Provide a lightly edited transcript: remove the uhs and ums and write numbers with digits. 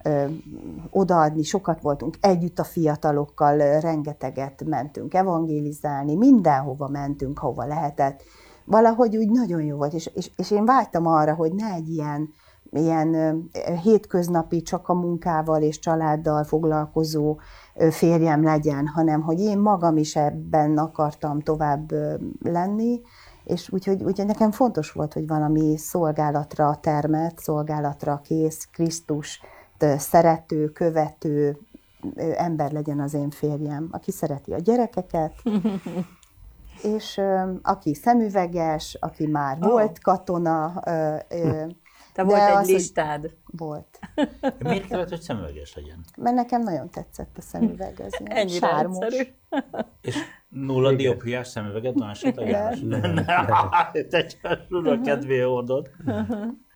odaadni, sokat voltunk együtt a fiatalokkal, rengeteget mentünk evangélizálni, mindenhova mentünk, hova lehetett. Valahogy úgy nagyon jó volt, és én vágytam arra, hogy ne egy ilyen hétköznapi, csak a munkával és családdal foglalkozó férjem legyen, hanem hogy én magam is ebben akartam tovább lenni, és úgyhogy nekem fontos volt, hogy valami szolgálatra termelt, szolgálatra kész, Krisztust szerető, követő ember legyen az én férjem, aki szereti a gyerekeket, és aki szemüveges, aki már volt katona. Te volt egy listád. Volt. Miért kellett, hogy szemüveges legyen? Mert nekem nagyon tetszett a szemüveg, ez ilyen Ennyire sármos. egyszerű. És nulla dioptriás szemüveget van esetleg? Te csak a kedvé hordod.